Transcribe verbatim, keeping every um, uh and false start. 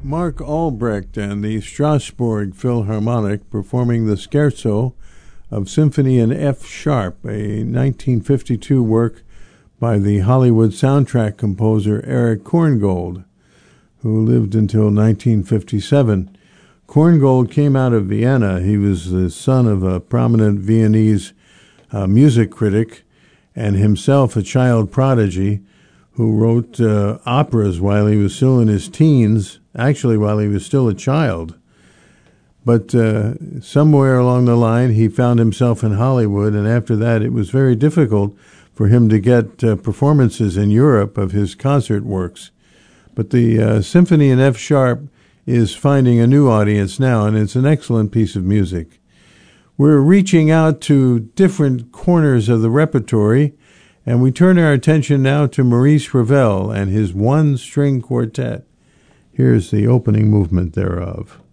Mark Albrecht and the Strasbourg Philharmonic performing the Scherzo of Symphony in F Sharp, a nineteen fifty-two work by the Hollywood soundtrack composer Erich Korngold, who lived until nineteen fifty-seven. Korngold came out of Vienna. He was the son of a prominent Viennese uh, music critic and himself a child prodigy who wrote uh, operas while he was still in his teens, actually while he was still a child. But uh, somewhere along the line, he found himself in Hollywood, and after that, it was very difficult for him to get uh, performances in Europe of his concert works. But the uh, Symphony in F Sharp is finding a new audience now, and it's an excellent piece of music. We're reaching out to different corners of the repertory, and we turn our attention now to Maurice Ravel and his one-string quartet. Here's the opening movement thereof.